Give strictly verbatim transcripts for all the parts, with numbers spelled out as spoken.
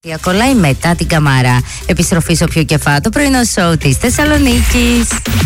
Κολλάει μετά την Καμάρα. Επιστροφή στο πιο κεφά, το πρωινό σοου της Θεσσαλονίκης.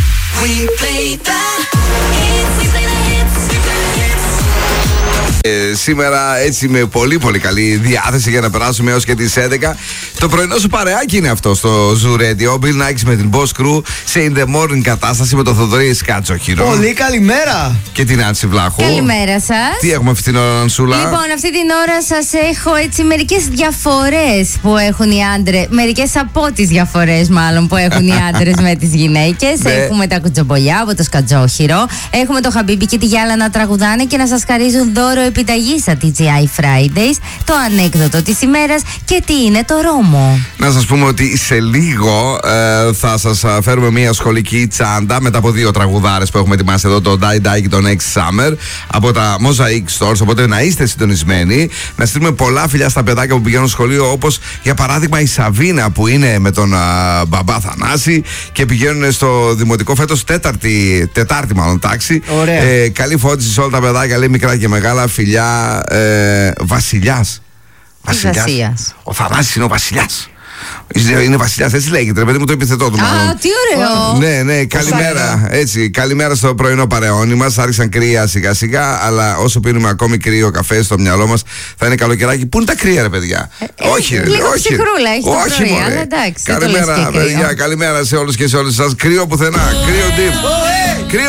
Ε, σήμερα έτσι με πολύ πολύ καλή διάθεση για να περάσουμε έως και τις έντεκα. Το πρωινό σου παρεάκι είναι αυτό στο Zoo Radio. Bill Nackis με την Boss Crew σε In The Morning κατάσταση με τον Θοδωρή Σκάτσοχυρο. Πολύ καλημέρα. Και την Άνση Βλάχου. Καλημέρα σας. Τι έχουμε αυτή την ώρα, Ανσούλα? Λοιπόν, αυτή την ώρα σας έχω έτσι μερικές διαφορές που έχουν οι άντρες. Μερικές από τις διαφορές μάλλον που έχουν οι άντρες με τις γυναίκες. Έχουμε τα κουτσομπολιά από το Σκατζόχυρο. Έχουμε το Χαμπίμπι και τη Γιάλα να τραγουδάνε και να σας χαρίζουν δώρο επιταγή στα τι τζι άι Fridays. Το ανέκδοτο της ημέρας και τι είναι το Ρόμο. Να σας πούμε ότι σε λίγο ε, θα σας φέρουμε μια σχολική τσάντα μετά από δύο τραγουδάρες που έχουμε ετοιμάσει εδώ, το Die Die και το Next Summer από τα Mosaic Stores. Οπότε να είστε συντονισμένοι, να στείλουμε πολλά φιλιά στα παιδάκια που πηγαίνουν σχολείο, όπως για παράδειγμα η Σαβίνα που είναι με τον α, μπαμπά Θανάση και πηγαίνουν στο δημοτικό φέτος τέταρτη, τετάρτη μάλλον τάξη. Ε, καλή φώτιση σε όλα τα παιδάκια, λέει, μικρά και μεγάλα, φιλιά. ε, Βασιλιάς. Βασιλιάς. Ο Θανάσης είναι ο Βασιλιάς. Είναι Βασιλιάς, έτσι λέγεται, ρε παιδί μου, το επιθετό του. Α, τι ωραίο. Ναι, ναι, καλημέρα. Έτσι, καλημέρα στο πρωινό παρεώνι μας. Άρχισαν κρύα σιγά σιγά, αλλά όσο πίνουμε ακόμη κρύο καφέ στο μυαλό μας, θα είναι καλοκαιράκι. Πού είναι τα κρύα, ρε παιδιά? Ε, όχι, ρε, λίγο όχι. ψυχρούλα έχει το όχι, πρωί, μωρέ. αλλά εντάξει, Καλημέρα, παιδιά, καλημέρα σε όλους και σε όλες σας. Κρύο πουθενά, κρύο deep.